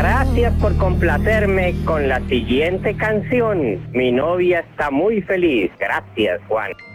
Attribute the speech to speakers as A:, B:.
A: Gracias por complacerme con la siguiente canción. Mi novia está muy feliz. Gracias, Juan.